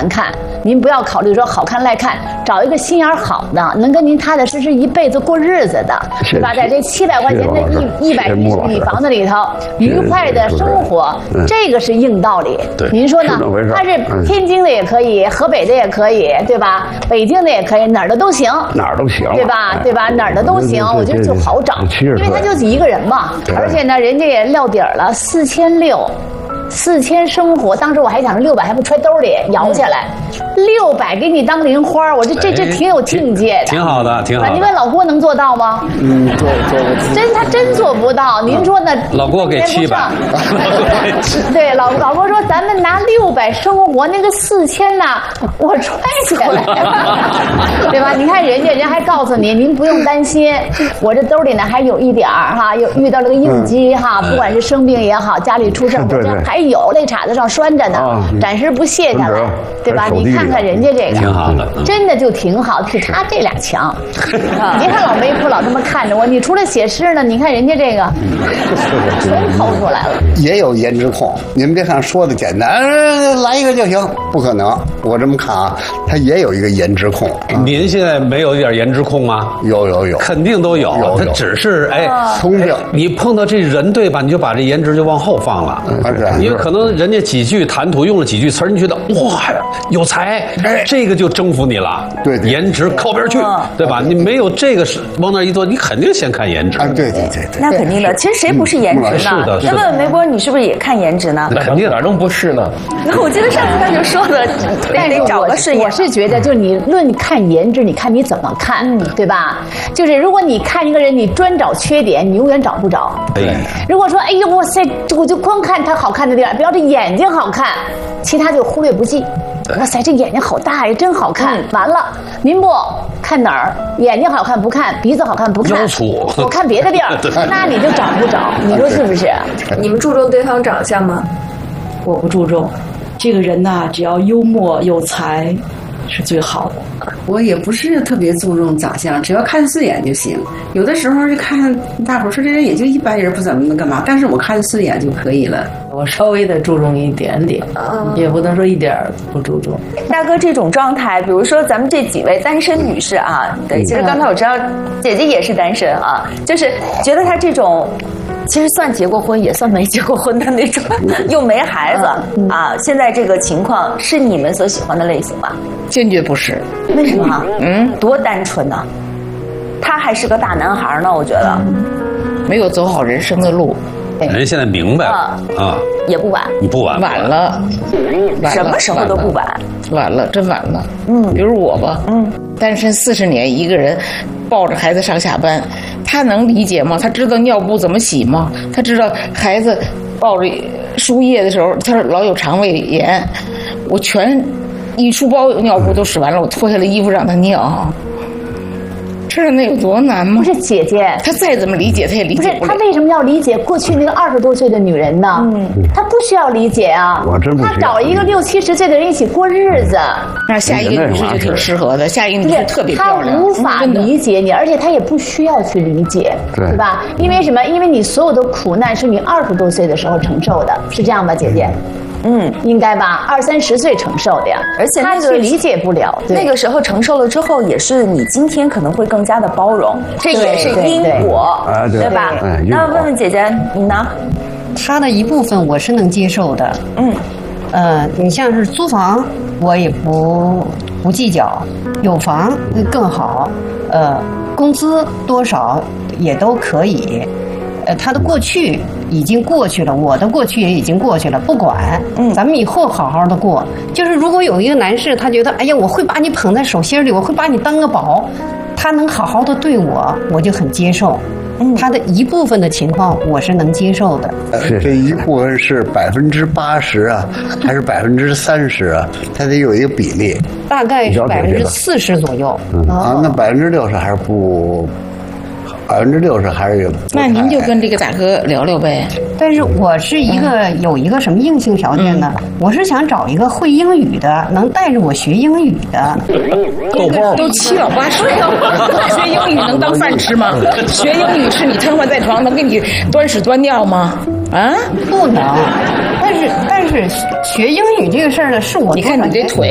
难看，您不要考虑说好看赖看，找一个心眼好的，能跟您踏踏实实一辈子过日子的，是吧？在这700块钱的110米房子里头，愉快的生活，这个是硬道理。您说呢？他是天津的也可以，河北的也可以，对吧？北京的也可以，哪儿的都行，哪儿都行，对吧？对吧？哪儿的都行，我觉得就好找，因为他就一个人嘛，而且呢，人家也撂底儿了，4600生活，当时我还想着600还不揣兜里摇下来，600给你当零花，我这挺有境界的， 挺好的，挺好的。 你问老郭能做到吗？做不到，他真做不到。您说呢？ 老郭给700， 对，老郭说咱们拿600生活，那个4000呢，我揣起来，对吧？你看人家还告诉你，您不用担心，我这兜里呢还有一点儿哈，又遇到了个应激哈，不管是生病也好，家里出事，我这还有肋叉子上拴着呢，暂时不卸下来，对吧？你看看人家这个， 挺好的， 真的就挺好，比他这俩强。你别看老没哭，老这么看着我，你除了写诗呢，你看人家这个全掏出来了。 也有颜值控，你们别看说的简单，来一个就行，不可能。我这么看啊，他也有一个颜值控。 您现在没有一点颜值控吗？ 有， 肯定都有。他只是聪明。 你碰到这人对吧？你就把这颜值就往后放了。因为可能人家几句谈吐用了几句词儿，你觉得哇有才，这个就征服你了。对，颜值靠边去，对吧？你没有这个是往那一坐，你肯定先看颜值。 对。 那肯定的。其实谁不是颜值呢？ 是的。 那问梅波，你是不是也看颜值呢？ 肯定哪能不是呢？ 那我记得上次他就说的，但是我是觉得，就你论看颜值，你看你怎么看，对吧？就是如果你看一个人，你专找缺点，你永远找不着。 对。 如果说哎呦哇塞，我就光看他好看的地方，比方这眼睛好看，其他就忽略不计。哇塞，这眼睛好大呀，真好看！完了，您不看哪儿？眼睛好看不看，鼻子好看不看， 腰粗， 我看别的地儿，那你就找不着。你说是不是？ 你们注重对方长相吗？ 我不注重，这个人呐，只要幽默有才，是最好的。 我也不是特别注重长相，只要看顺眼就行。有的时候就看大伙说这人也就一般人，不怎么能干嘛，但是我看顺眼就可以了。 我稍微的注重一点点，也不能说一点不注重。 大哥这种状态，比如说咱们这几位单身女士啊，对，其实刚才我知道姐姐也是单身啊，就是觉得她这种。其实算结过婚，也算没结过婚的那种，又没孩子啊。现在这个情况是你们所喜欢的类型吗？ 坚决不是。 为什么？多单纯呢？他还是个大男孩呢，我觉得。 没有走好人生的路。 人现在明白了啊， 也不晚。 你不晚。 晚了。 什么时候都不晚。 晚了，真晚了。比如我吧，单身40年，一个人抱着孩子上下班，他能理解吗？他知道尿布怎么洗吗？他知道孩子抱着输液的时候，他老有肠胃炎，我全一书包尿布都使完了，我脱下来衣服让他尿。知道那有多难吗？ 不是姐姐， 他再怎么理解，他也理解不了。 他为什么要理解过去那个20多岁的女人呢？他不需要理解啊。 我真不需要。 他找一个60、70岁的人一起过日子。 那下一个女士就挺适合的，下一个女士特别漂亮。 他无法理解你，而且他也不需要去理解，对吧？因为什么？因为你所有的苦难是你20多岁的时候承受的，是这样吧，姐姐？应该吧，20、30岁承受的呀， 而且他去理解不了。 那个时候承受了之后，也是你今天可能会更加的包容，这也是因果，对吧？那问问姐姐，你呢？ 他的一部分我是能接受的。你像是租房，我也不计较，有房更好。工资多少也都可以。他的过去已经过去了，我的过去也已经过去了，不管，咱们以后好好的过。就是如果有一个男士，他觉得，哎呀，我会把你捧在手心里，我会把你当个宝，他能好好的对我，我就很接受。他的一部分的情况我是能接受的。 这一部分是80%啊，还是30%啊？它得有一个比例， 大概是40%左右。 那60%还是不。60%还是有。 那您就跟这个大哥聊聊呗。 但是我是有一个什么硬性条件呢？我是想找一个会英语的，能带着我学英语的。 都7老8十了，学英语能当饭吃吗？学英语是你瘫痪在床能给你端屎端尿吗？啊， 不能。但是学英语这个事儿呢，是我。 你看你这腿，